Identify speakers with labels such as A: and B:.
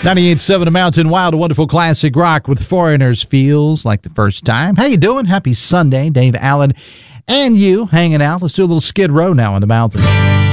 A: 98.7 Mountain Wild, a wonderful classic rock with Foreigners. Feels like the first time. How you doing? Happy Sunday. Dave Allen and you hanging out. Let's do a little Skid Row now in the Mountain.